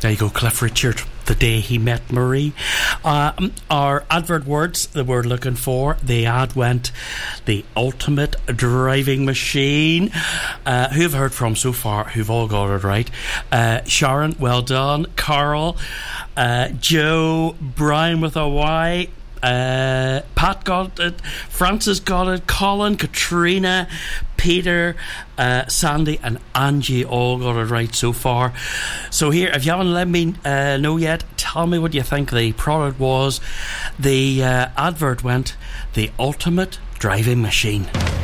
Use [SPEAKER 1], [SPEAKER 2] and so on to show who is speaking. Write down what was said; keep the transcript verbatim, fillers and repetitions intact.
[SPEAKER 1] There you go, Cliff Richard, The Day He Met Marie. Uh, our advert words that we're looking for, the ad went, the ultimate driving machine. Uh, who have heard from so far, who've all got it right? Uh, Sharon, well done. Carl, uh, Joe, Brian with a Y, Uh, Pat got it, Francis got it, Colin, Katrina, Peter, uh, Sandy and Angie all got it right so far. So here, if you haven't let me uh, know yet, tell me what you think the product was. The uh, advert went, the ultimate driving machine.